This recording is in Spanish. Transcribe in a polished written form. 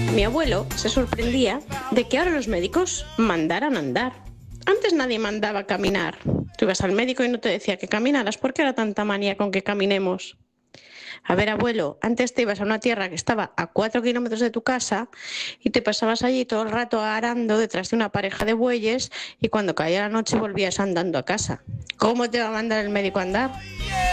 Mi abuelo se sorprendía de que ahora los médicos mandaran andar. Antes nadie mandaba caminar. Tú ibas al médico y no te decía que caminaras. ¿Por qué era tanta manía con que caminemos? A ver, abuelo, antes te ibas a una tierra que estaba a 4 kilómetros de tu casa y te pasabas allí todo el rato arando detrás de una pareja de bueyes y cuando caía la noche volvías andando a casa. ¿Cómo te va a mandar el médico a andar?